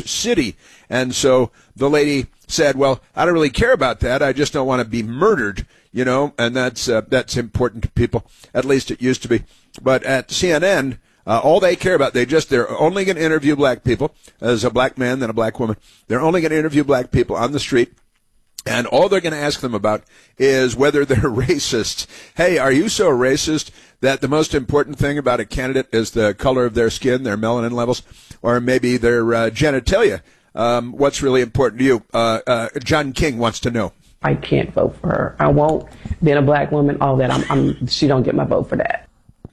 city. And so the lady said, well, I don't really care about that. I just don't want to be murdered, and that's important to people. At least it used to be. But at CNN, all they care about, they're only going to interview black people. As a black man, then a black woman. They're only going to interview black people on the street. And all they're going to ask them about is whether they're racist. Hey, are you so racist that the most important thing about a candidate is the color of their skin, their melanin levels, or maybe their genitalia? What's really important to you? John King wants to know. I can't vote for her. I won't. Being a black woman, all that, she don't get my vote for that.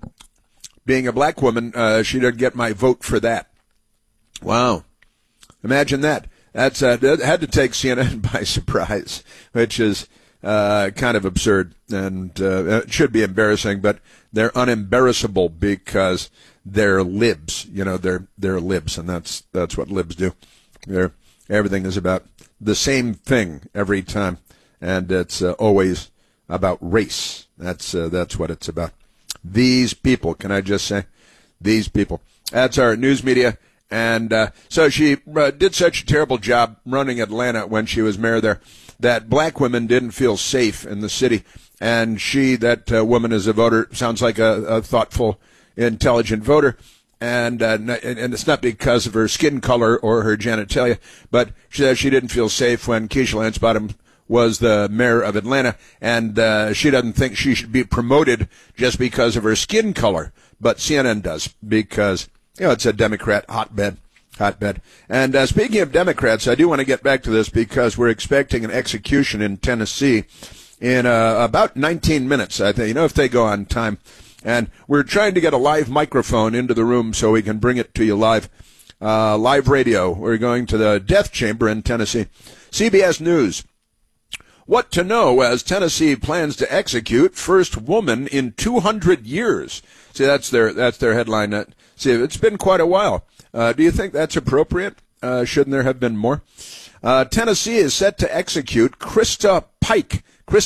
Being a black woman, she doesn't get my vote for that. Wow. Imagine that. That had to take CNN by surprise, which is kind of absurd, and it should be embarrassing, but they're unembarrassable because they're libs. They're libs, and that's what libs do. Everything is about the same thing every time, and it's always about race. That's what it's about. These people, can I just say, these people. That's our news media. And so she did such a terrible job running Atlanta when she was mayor there that black women didn't feel safe in the city. And that woman is a voter, sounds like a thoughtful, intelligent voter. And it's not because of her skin color or her genitalia, but she says she didn't feel safe when Keisha Lance Bottoms was the mayor of Atlanta, and she doesn't think she should be promoted just because of her skin color, but CNN does because, it's a Democrat hotbed. And speaking of Democrats, I do want to get back to this because we're expecting an execution in Tennessee in about 19 minutes, I think, if they go on time. And we're trying to get a live microphone into the room so we can bring it to you live. Live radio. We're going to the death chamber in Tennessee. CBS News. What to know as Tennessee plans to execute first woman in 200 years. See, that's their headline. See, it's been quite a while. Do you think that's appropriate? Shouldn't there have been more? Tennessee is set to execute Krista Pike,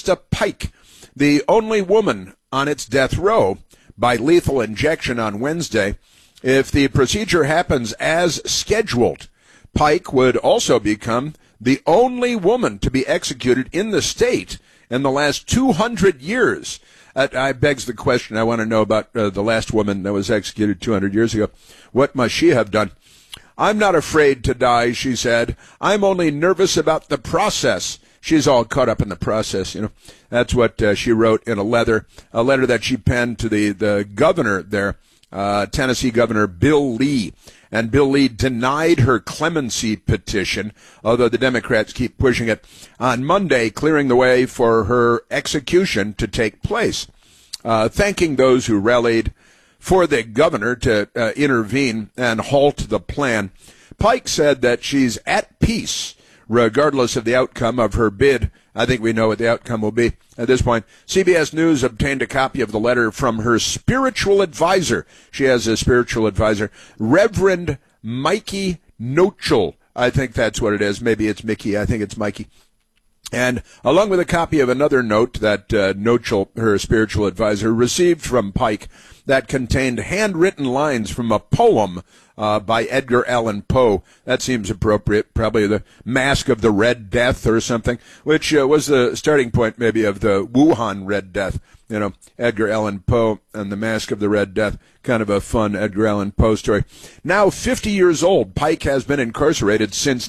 the only woman on its death row, by lethal injection on Wednesday. If the procedure happens as scheduled, Pike would also become the only woman to be executed in the state in the last 200 years. I begs the question. I want to know about the last woman that was executed 200 years ago. What must she have done? I'm not afraid to die, she said. I'm only nervous about the process. She's all caught up in the process, That's what she wrote in a letter that she penned to the governor there, Tennessee Governor Bill Lee. And Bill Lee denied her clemency petition, although the Democrats keep pushing it, on Monday, clearing the way for her execution to take place, thanking those who rallied for the governor to intervene and halt the plan. Pike said that she's at peace regardless of the outcome of her bid. I think we know what the outcome will be at this point. CBS News obtained a copy of the letter from her spiritual advisor. She has a spiritual advisor, Reverend Mikey Nochel. I think that's what it is. Maybe it's Mickey. I think it's Mikey. And along with a copy of another note that Nochel, her spiritual advisor, received from Pike that contained handwritten lines from a poem by Edgar Allan Poe. That seems appropriate, probably The Mask of the Red Death or something, which was the starting point maybe of the Wuhan Red Death. Edgar Allan Poe and The Mask of the Red Death, kind of a fun Edgar Allan Poe story. Now 50 years old, Pike has been incarcerated since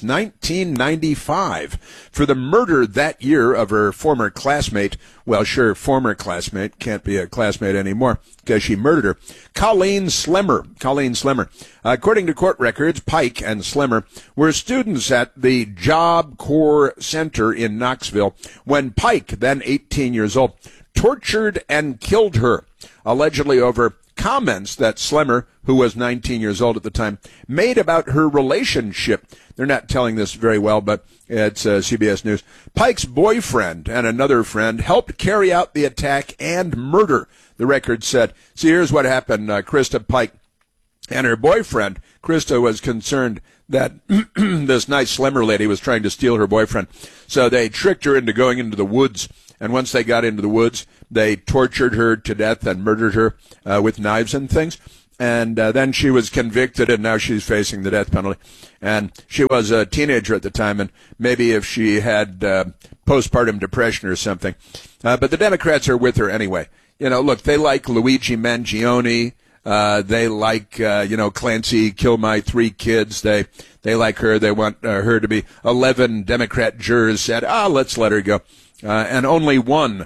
1995 for the murder that year of her former classmate. Well, sure, former classmate, can't be a classmate anymore because she murdered her. Colleen Slemmer. According to court records, Pike and Slemmer were students at the Job Corps Center in Knoxville when Pike, then 18 years old, tortured and killed her, allegedly over comments that Slemmer, who was 19 years old at the time, made about her relationship. They're not telling this very well, but it's CBS News. Pike's boyfriend and another friend helped carry out the attack and murder, the record said. See, here's what happened. Krista Pike and her boyfriend, Krista, was concerned that this nice Slemmer lady was trying to steal her boyfriend. So they tricked her into going into the woods. And once they got into the woods, they tortured her to death and murdered her with knives and things. And then she was convicted, and now she's facing the death penalty. And she was a teenager at the time, and maybe if she had postpartum depression or something. But the Democrats are with her anyway. You know, look, they like Luigi Mangione. They like, Clancy, kill my 3 kids. They like her. They want her to be. 11 Democrat jurors said, let's let her go. And only one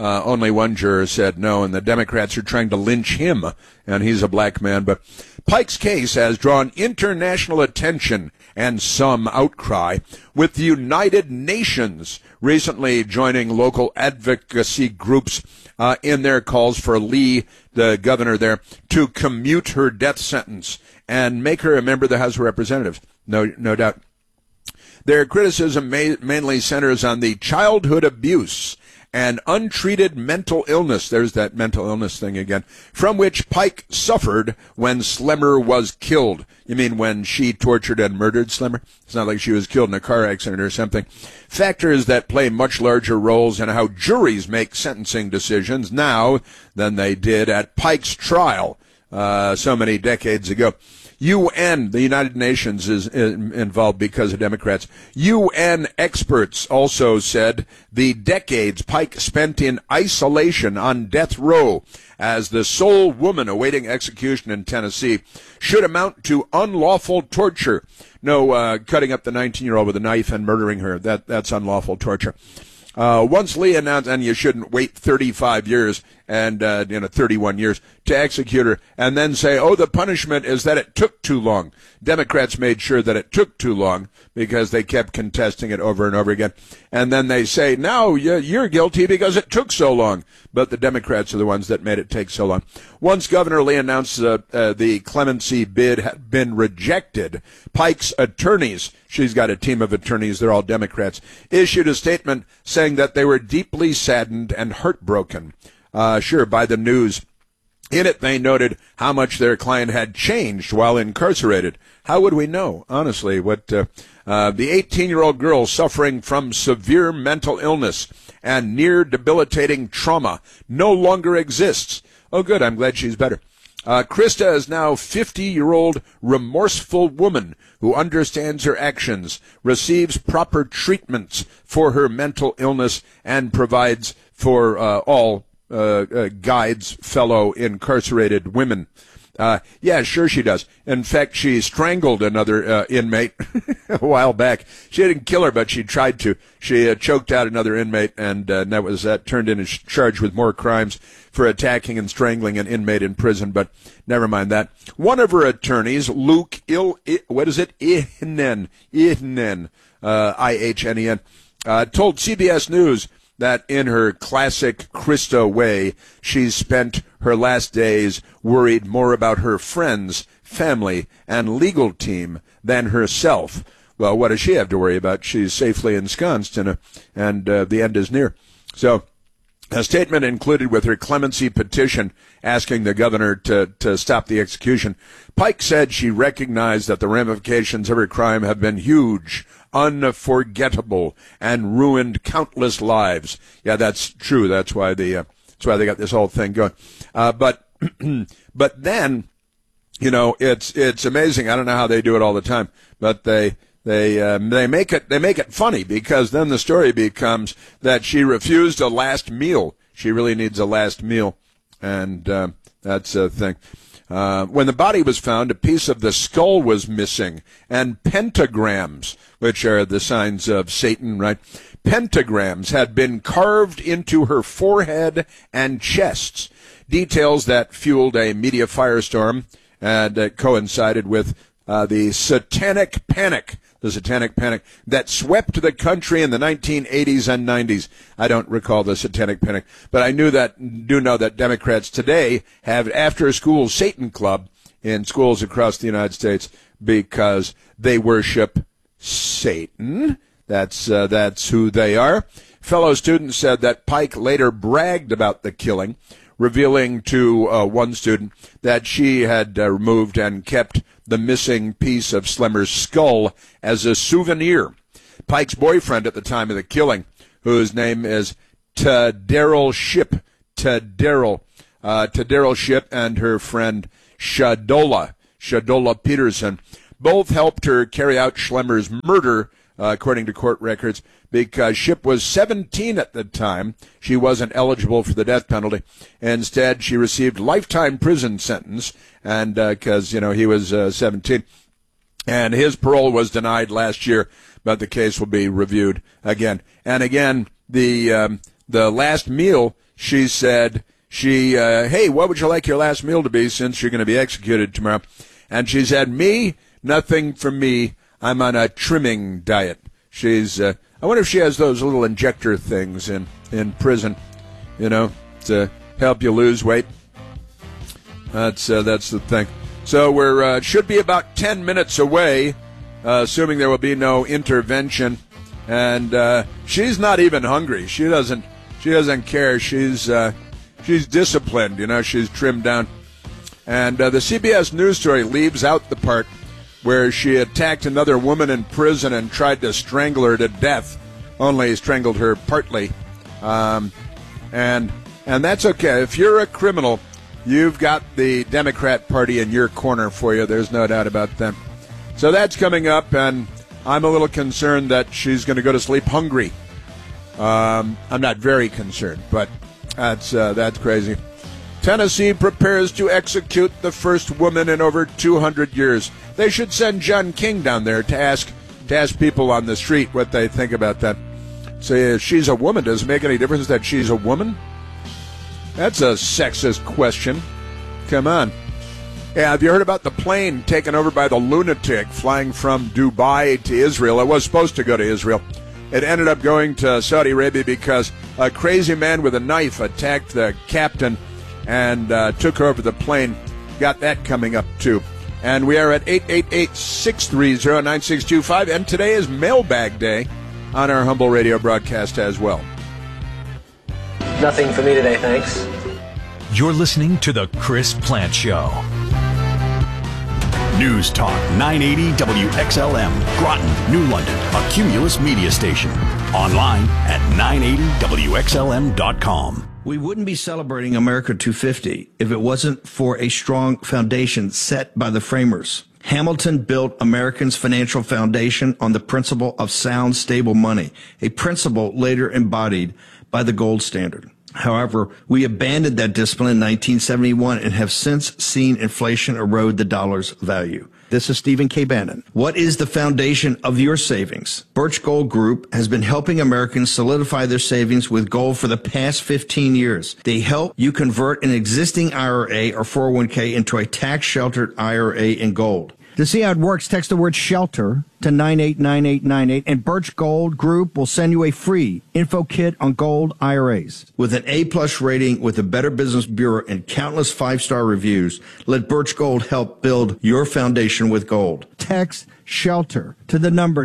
juror said no, and the Democrats are trying to lynch him, and he's a black man. But Pike's case has drawn international attention and some outcry, with the United Nations recently joining local advocacy groups in their calls for Lee, the governor there, to commute her death sentence and make her a member of the House of Representatives. No doubt. Their criticism mainly centers on the childhood abuse and untreated mental illness, there's that mental illness thing again, from which Pike suffered when Slemmer was killed. You mean when she tortured and murdered Slemmer? It's not like she was killed in a car accident or something. Factors that play much larger roles in how juries make sentencing decisions now than they did at Pike's trial so many decades ago. UN, the United Nations, is involved because of Democrats. UN experts also said the decades Pike spent in isolation on death row as the sole woman awaiting execution in Tennessee should amount to unlawful torture. No, cutting up the 19-year-old with a knife and murdering her. That's unlawful torture. Once Lee announced, and you shouldn't wait 35 years and 31 years to execute her, and then say, the punishment is that it took too long. Democrats made sure that it took too long because they kept contesting it over and over again. And then they say, now you're guilty because it took so long. But the Democrats are the ones that made it take so long. Once Governor Lee announced the clemency bid had been rejected, Pike's attorneys, she's got a team of attorneys, they're all Democrats, issued a statement saying that they were deeply saddened and heartbroken, by the news. In it, they noted how much their client had changed while incarcerated. How would we know, honestly, what the 18-year-old girl suffering from severe mental illness and near debilitating trauma no longer exists? Oh, good. I'm glad she's better. Krista is now a 50-year-old remorseful woman who understands her actions, receives proper treatments for her mental illness, and provides for all guides fellow incarcerated women. Yeah, sure she does. In fact, she strangled another inmate a while back. She didn't kill her, but she tried to. She choked out another inmate, and that turned in and charged with more crimes for attacking and strangling an inmate in prison. But never mind that. One of her attorneys, Luke Ihnen, I-H-N-E-N, told CBS News that in her classic Krista way, she's spent her last days worried more about her friends, family, and legal team than herself. Well, what does she have to worry about? She's safely ensconced, and the end is near. So, a statement included with her clemency petition asking the governor to stop the execution. Pike said she recognized that the ramifications of her crime have been huge, unforgettable, and ruined countless lives. Yeah, that's true. That's why they got this whole thing going. But then, it's amazing. I don't know how they do it all the time, but they make it funny, because then the story becomes that she refused a last meal. She really needs a last meal, and that's a thing. When the body was found, a piece of the skull was missing, and pentagrams, which are the signs of Satan, right? Pentagrams had been carved into her forehead and chests, details that fueled a media firestorm and that coincided with the satanic panic that swept the country in the 1980s and 90s. I don't recall the satanic panic, but I do know that Democrats today have after-school Satan Club in schools across the United States because they worship Satan. That's who they are. Fellow students said that Pike later bragged about the killing, revealing to one student that she had removed and kept the missing piece of Slemmer's skull as a souvenir. Pike's boyfriend at the time of the killing, whose name is Daryl Shipp, and her friend Shadola Peterson. Both helped her carry out Schlemmer's murder, according to court records, because Shipp was 17 at the time. She wasn't eligible for the death penalty. Instead, she received lifetime prison sentence, and because he was 17. And his parole was denied last year, but the case will be reviewed again. And again, the last meal, she said, hey, what would you like your last meal to be since you're going to be executed tomorrow? And she said, me, nothing for me. I'm on a trimming diet. She's, I wonder if she has those little injector things in prison, to help you lose weight. That's the thing. So we're should be about 10 minutes away, assuming there will be no intervention. And she's not even hungry. She doesn't care. She's disciplined. She's trimmed down. And the CBS News story leaves out the part where she attacked another woman in prison and tried to strangle her to death. Only strangled her partly. And that's okay. If you're a criminal, you've got the Democrat Party in your corner for you. There's no doubt about that. So that's coming up, and I'm a little concerned that she's going to go to sleep hungry. I'm not very concerned, but that's crazy. Tennessee prepares to execute the first woman in over 200 years. They should send John King down there to ask people on the street what they think about that. Say, she's a woman. Does it make any difference that she's a woman? That's a sexist question. Come on. Yeah, have you heard about the plane taken over by the lunatic flying from Dubai to Israel? It was supposed to go to Israel. It ended up going to Saudi Arabia because a crazy man with a knife attacked the captain and took over the plane. Got that coming up, too. And we are at 888-630-9625. And today is Mailbag Day on our Humble Radio broadcast as well. Nothing for me today, thanks. You're listening to The Chris Plante Show. News Talk 980 WXLM, Groton, New London, a Cumulus media station. Online at 980WXLM.com. We wouldn't be celebrating America 250 if it wasn't for a strong foundation set by the framers. Hamilton built Americans' financial foundation on the principle of sound, stable money, a principle later embodied by the gold standard. However, we abandoned that discipline in 1971 and have since seen inflation erode the dollar's value. This is Stephen K. Bannon. What is the foundation of your savings? Birch Gold Group has been helping Americans solidify their savings with gold for the past 15 years. They help you convert an existing IRA or 401k into a tax-sheltered IRA in gold. To see how it works, text the word SHELTER to 989898, and Birch Gold Group will send you a free info kit on gold IRAs. With an A-plus rating with the Better Business Bureau and countless 5-star reviews, let Birch Gold help build your foundation with gold. Text SHELTER to the number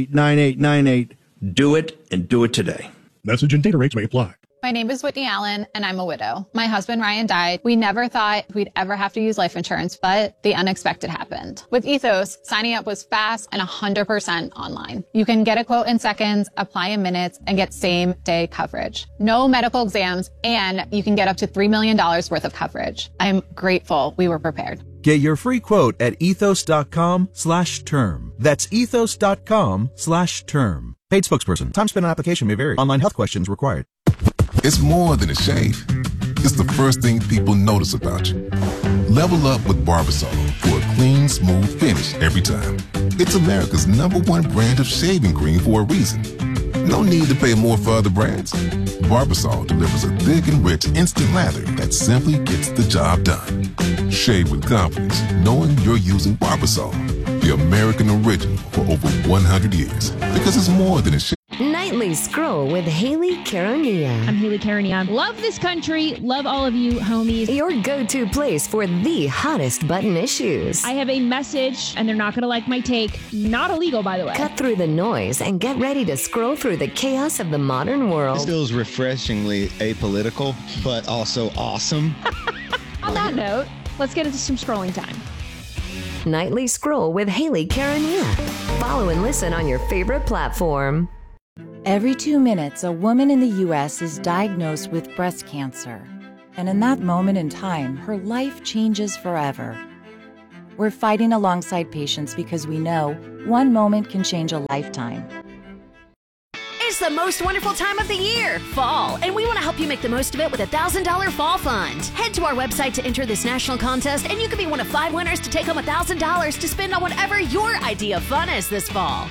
989898. Do it, and do it today. Message and data rates may apply. My name is Whitney Allen, and I'm a widow. My husband, Ryan, died. We never thought we'd ever have to use life insurance, but the unexpected happened. With Ethos, signing up was fast and 100% online. You can get a quote in seconds, apply in minutes, and get same-day coverage. No medical exams, and you can get up to $3 million worth of coverage. I'm grateful we were prepared. Get your free quote at ethos.com/term. That's ethos.com/term. Paid spokesperson. Time spent on application may vary. Online health questions required. It's more than a shave. It's the first thing people notice about you. Level up with Barbasol for a clean, smooth finish every time. It's America's #1 brand of shaving cream for a reason. No need to pay more for other brands. Barbasol delivers a thick and rich instant lather that simply gets the job done. Shave with confidence, knowing you're using Barbasol, the American original for over 100 years. Because it's more than a shave. Nightly Scroll with Haley Karania. I'm Haley Karania. Love this country. Love all of you homies. Your go-to place for the hottest button issues. I have a message, and they're not going to like my take. Not illegal, by the way. Cut through the noise and get ready to scroll through the chaos of the modern world. This feels refreshingly apolitical, but also awesome. On that note, let's get into some scrolling time. Nightly Scroll with Haley Karania. Follow and listen on your favorite platform. Every 2 minutes, a woman in the U.S. is diagnosed with breast cancer. And in that moment in time, her life changes forever. We're fighting alongside patients because we know one moment can change a lifetime. It's the most wonderful time of the year, fall, and we want to help you make the most of it with a $1,000 fall fund. Head to our website to enter this national contest, and you could be one of 5 winners to take home $1,000 to spend on whatever your idea of fun is this fall.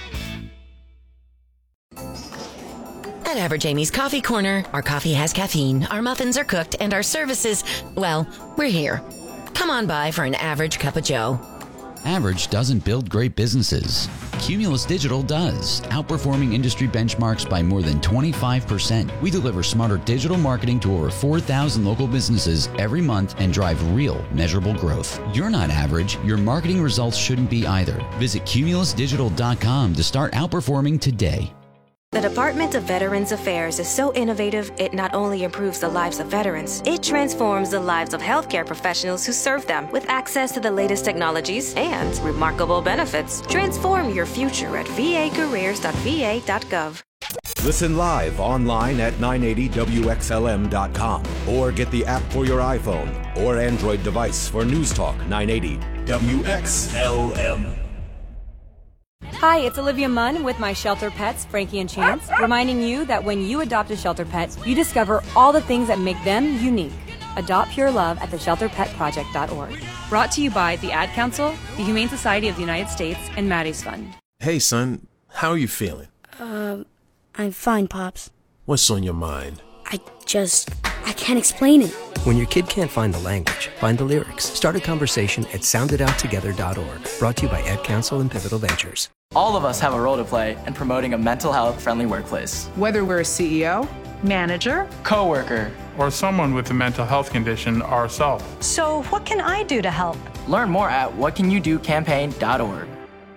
At Average Amy's Coffee Corner, our coffee has caffeine, our muffins are cooked, and our services, well, we're here. Come on by for an average cup of joe. Average doesn't build great businesses. Cumulus Digital does, outperforming industry benchmarks by more than 25%. We deliver smarter digital marketing to over 4,000 local businesses every month and drive real, measurable growth. You're not average. Your marketing results shouldn't be either. Visit cumulusdigital.com to start outperforming today. The Department of Veterans Affairs is so innovative, it not only improves the lives of veterans, it transforms the lives of healthcare professionals who serve them with access to the latest technologies and remarkable benefits. Transform your future at vacareers.va.gov. Listen live online at 980WXLM.com or get the app for your iPhone or Android device for News Talk 980 WXLM. Hi, it's Olivia Munn with my shelter pets, Frankie and Chance, reminding you that when you adopt a shelter pet, you discover all the things that make them unique. Adopt pure love at theshelterpetproject.org. Brought to you by the Ad Council, the Humane Society of the United States, and Maddie's Fund. Hey, son, how are you feeling? I'm fine, Pops. What's on your mind? I can't explain it. When your kid can't find the language, find the lyrics. Start a conversation at sounditouttogether.org. Brought to you by Ad Council and Pivotal Ventures. All of us have a role to play in promoting a mental health friendly workplace. Whether we're a CEO, manager, coworker, or someone with a mental health condition ourselves. So what can I do to help? Learn more at whatcanyoudocampaign.org.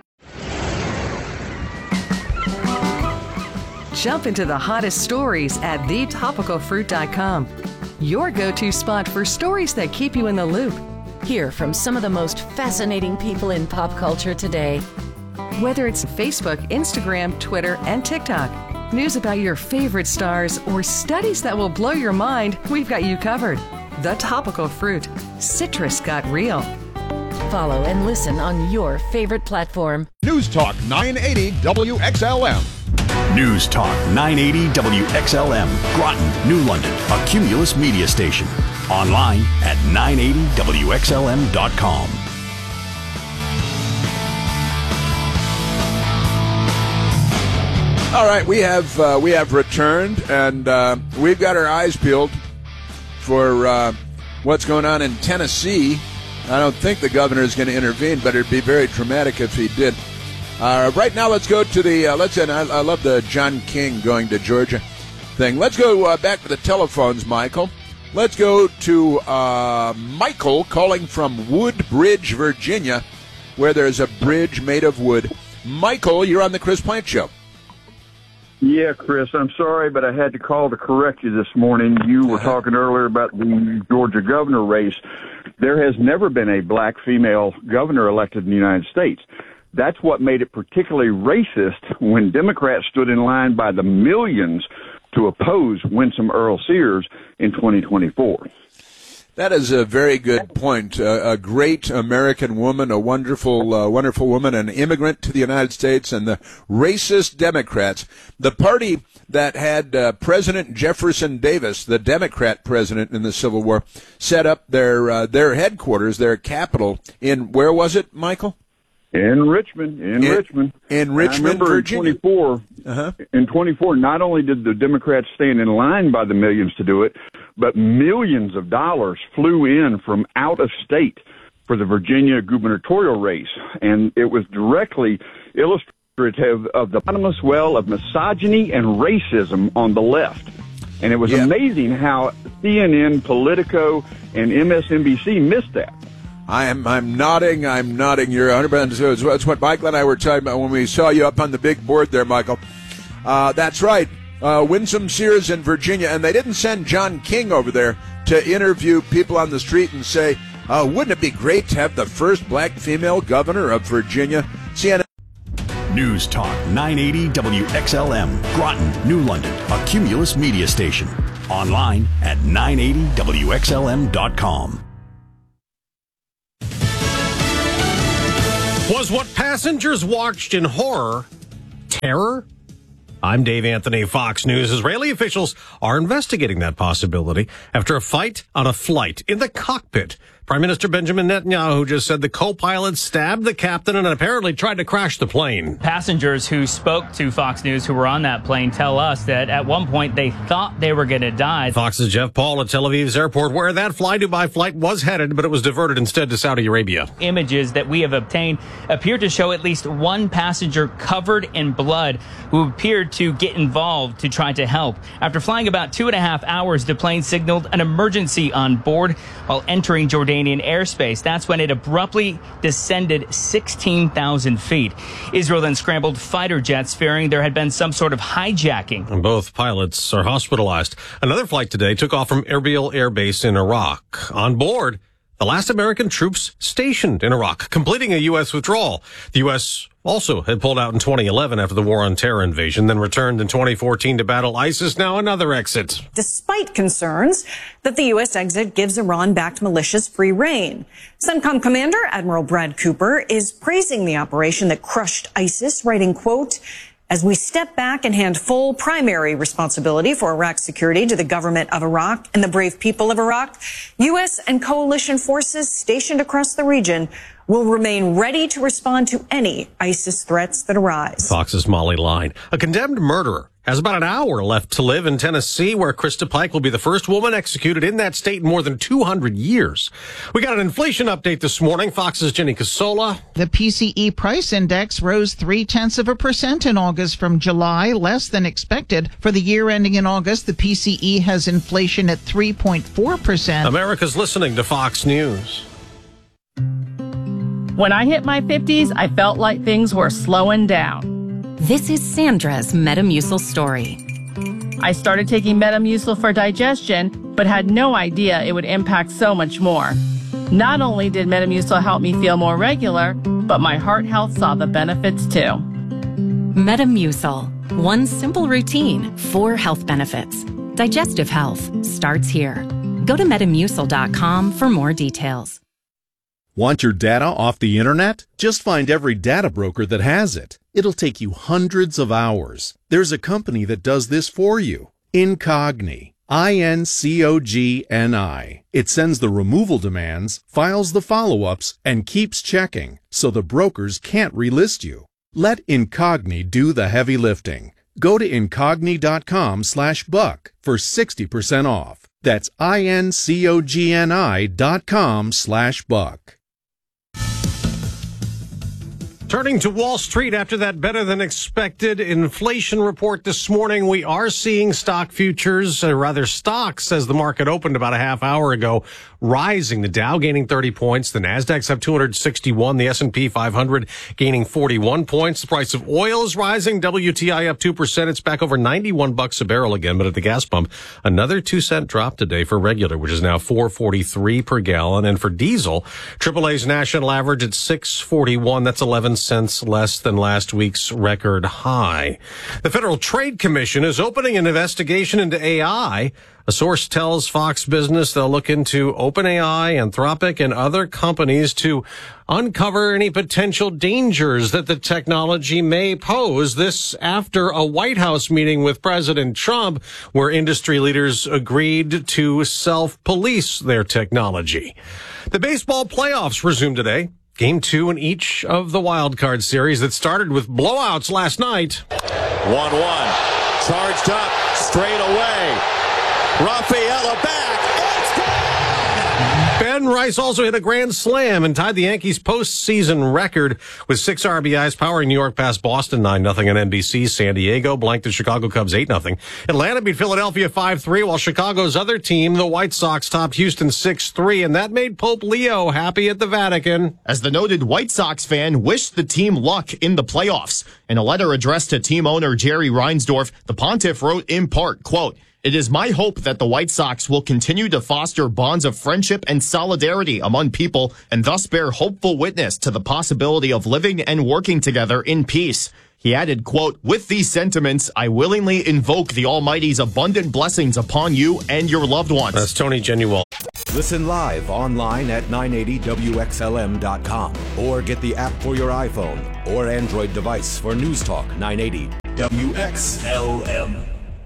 Jump into the hottest stories at thetopicalfruit.com. Your go-to spot for stories that keep you in the loop. Hear from some of the most fascinating people in pop culture today. Whether it's Facebook, Instagram, Twitter, and TikTok, news about your favorite stars, or studies that will blow your mind, we've got you covered. The Topical Fruit. Citrus got real. Follow and listen on your favorite platform. News Talk 980 WXLM. News Talk 980 WXLM, Groton, New London, a Cumulus media station. Online at 980WXLM.com. All right, we have returned, and we've got our eyes peeled for what's going on in Tennessee. I don't think the governor is going to intervene, but it'd be very dramatic if he did. Right now, let's go to the, I love the John King going to Georgia thing. Let's go back to the telephones, Michael. Let's go to Michael calling from Woodbridge, Virginia, where there's a bridge made of wood. Michael, you're on the Chris Plante Show. Yeah, Chris, I'm sorry, but I had to call to correct you this morning. You were talking earlier about the Georgia governor race. There has never been a black female governor elected in the United States. That's what made it particularly racist when Democrats stood in line by the millions to oppose Winsome Earl Sears in 2024. That is a very good point. A great American woman, a wonderful woman, an immigrant to the United States, and the racist Democrats, the party that had President Jefferson Davis, the Democrat president in the Civil War, set up their headquarters, their capital in, where was it, Michael? In Richmond. In Richmond, Virginia. In 24, not only did the Democrats stand in line by the millions to do it, but millions of dollars flew in from out of state for the Virginia gubernatorial race. And it was directly illustrative of the bottomless well of misogyny and racism on the left. And it was amazing how CNN, Politico, and MSNBC missed that. I'm nodding. You're 100%. That's what Michael and I were talking about when we saw you up on the big board there, Michael. That's right. Winsome Sears in Virginia, and they didn't send John King over there to interview people on the street and say, wouldn't it be great to have the first black female governor of Virginia? CNN. News Talk 980 WXLM, Groton, New London, a Cumulus media station. Online at 980WXLM.com. Was what passengers watched in horror terror? I'm Dave Anthony, Fox News. Israeli officials are investigating that possibility after a fight on a flight in the cockpit. Prime Minister Benjamin Netanyahu just said the co-pilot stabbed the captain and apparently tried to crash the plane. Passengers who spoke to Fox News who were on that plane tell us that at one point they thought they were going to die. Fox's Jeff Paul at Tel Aviv's airport, where that Fly Dubai flight was headed, but it was diverted instead to Saudi Arabia. Images that we have obtained appear to show at least one passenger covered in blood who appeared to get involved to try to help. After flying about 2.5 hours, the plane signaled an emergency on board while entering Jordanian airspace. That's when it abruptly descended 16,000 feet. Israel then scrambled fighter jets, fearing there had been some sort of hijacking. And both pilots are hospitalized. Another flight today took off from Erbil Air Base in Iraq. On board, the last American troops stationed in Iraq, completing a U.S. withdrawal. The U.S. also had pulled out in 2011 after the war on terror invasion, then returned in 2014 to battle ISIS. Now another exit. Despite concerns that the U.S. exit gives Iran-backed militias free rein. CENTCOM Commander Admiral Brad Cooper is praising the operation that crushed ISIS, writing, quote, "As we step back and hand full primary responsibility for Iraq's security to the government of Iraq and the brave people of Iraq, U.S. and coalition forces stationed across the region will remain ready to respond to any ISIS threats that arise." Fox's Molly Line. A condemned murderer has about an hour left to live in Tennessee, where Krista Pike will be the first woman executed in that state in more than 200 years. We got an inflation update this morning. Fox's Jenny Casola. The PCE price index rose 0.3% in August from July, less than expected. For the year ending in August, the PCE has inflation at 3.4%. America's listening to Fox News. When I hit my 50s, I felt like things were slowing down. This is Sandra's Metamucil story. I started taking Metamucil for digestion, but had no idea it would impact so much more. Not only did Metamucil help me feel more regular, but my heart health saw the benefits too. Metamucil. One simple routine, 4 health benefits. Digestive health starts here. Go to Metamucil.com for more details. Want your data off the internet? Just find every data broker that has it. It'll take you hundreds of hours. There's a company that does this for you. Incogni. INCOGNI. It sends the removal demands, files the follow-ups, and keeps checking, so the brokers can't relist you. Let Incogni do the heavy lifting. Go to Incogni.com/buck for 60% off. That's INCOGNI.com/buck. Turning to Wall Street after that better-than-expected inflation report this morning, we are seeing stock futures, stocks, as the market opened about a half hour ago, rising. The Dow gaining 30 points, the Nasdaq's up 261, the S&P 500 gaining 41 points. The price of oil is rising, WTI up 2%. It's back over $91 a barrel again, but at the gas pump, another 2-cent drop today for regular, which is now $4.43 per gallon. And for diesel, AAA's national average at $6.41. That's 11 cents less than last week's record high. The Federal Trade Commission is opening an investigation into AI. A source tells Fox Business they'll look into OpenAI, Anthropic, and other companies to uncover any potential dangers that the technology may pose. This after a White House meeting with President Trump, where industry leaders agreed to self-police their technology. The baseball playoffs resume today. Game 2 in each of the wild card series that started with blowouts last night. 1-1. Charged up. Straight away. Rafaela back. It's gone! Ben Rice also hit a grand slam and tied the Yankees' postseason record with 6 RBIs, powering New York past Boston 9-0 on NBC. San Diego blanked the Chicago Cubs 8-0. Atlanta beat Philadelphia 5-3, while Chicago's other team, the White Sox, topped Houston 6-3, and that made Pope Leo happy at the Vatican. As the noted White Sox fan wished the team luck in the playoffs. In a letter addressed to team owner Jerry Reinsdorf, the Pontiff wrote in part, quote, It is my hope that the White Sox will continue to foster bonds of friendship and solidarity among people and thus bear hopeful witness to the possibility of living and working together in peace. He added, quote, with these sentiments, I willingly invoke the Almighty's abundant blessings upon you and your loved ones. That's Tony Genuel. Listen live online at 980WXLM.com or get the app for your iPhone or Android device for News Talk 980 WXLM.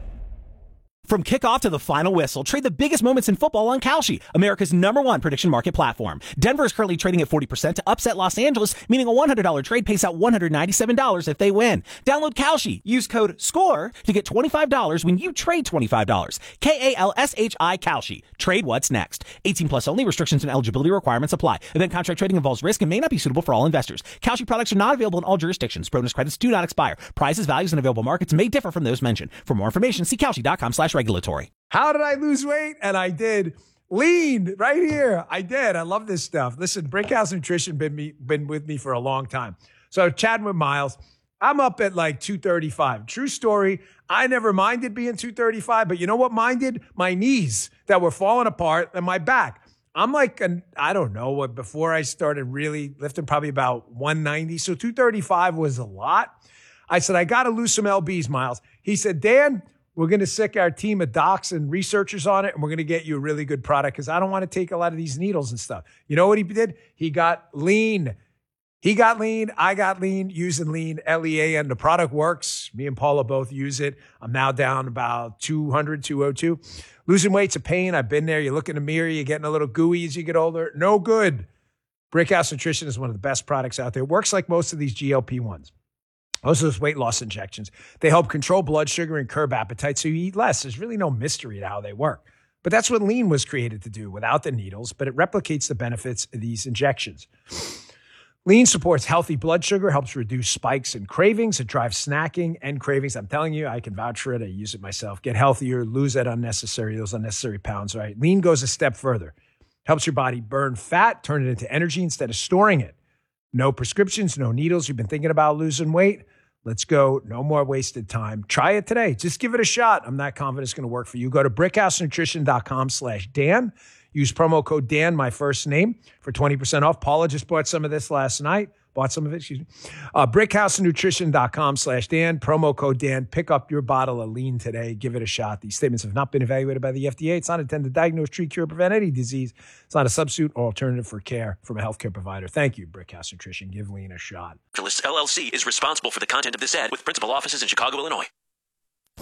From kickoff to the final whistle, trade the biggest moments in football on Kalshi, America's #1 prediction market platform. Denver is currently trading at 40% to upset Los Angeles, meaning a $100 trade pays out $197 if they win. Download Kalshi. Use code SCORE to get $25 when you trade $25. KALSHI Kalshi. Trade what's next. 18 plus only. Restrictions and eligibility requirements apply. Event contract trading involves risk and may not be suitable for all investors. Kalshi products are not available in all jurisdictions. Bonus credits do not expire. Prices, values, and available markets may differ from those mentioned. For more information, see Kalshi.com/regulatory. How did I lose weight? And I did. Lean right here. I did. I love this stuff. Listen, Brickhouse Nutrition been with me for a long time. So chatting with Miles, I'm up at like 235. True story. I never minded being 235, but you know what minded? My knees that were falling apart and my back. I'm like, I don't know, before I started really lifting, probably about 190. So 235 was a lot. I said, I got to lose some LBs, Miles. He said, Dan, we're going to sick our team of docs and researchers on it, and we're going to get you a really good product because I don't want to take a lot of these needles and stuff. You know what he did? He got lean. He got lean. I got lean using lean, LEAN. The product works. Me and Paula both use it. I'm now down about 200, 202. Losing weight's a pain. I've been there. You look in the mirror, you're getting a little gooey as you get older. No good. Brickhouse Nutrition is one of the best products out there. It works like most of these GLP-1s. Most of those weight loss injections, they help control blood sugar and curb appetite so you eat less. There's really no mystery to how they work. But that's what lean was created to do without the needles, but it replicates the benefits of these injections. Lean supports healthy blood sugar, helps reduce spikes and cravings. It drives snacking and cravings. I'm telling you, I can vouch for it. I use it myself. Get healthier, lose those unnecessary pounds, right? Lean goes a step further. Helps your body burn fat, turn it into energy instead of storing it. No prescriptions, no needles. You've been thinking about losing weight? Let's go. No more wasted time. Try it today. Just give it a shot. I'm not confident it's going to work for you. Go to brickhousenutrition.com/Dan. Use promo code Dan, my first name, for 20% off. Paula just bought some of this last night. Brickhousenutrition.com/Dan. Promo code Dan. Pick up your bottle of lean today. Give it a shot. These statements have not been evaluated by the FDA. It's not intended to diagnose, treat, cure, prevent any disease. It's not a substitute or alternative for care from a healthcare provider. Thank you, Brickhouse Nutrition. Give lean a shot. LLC is responsible for the content of this ad with principal offices in Chicago, Illinois.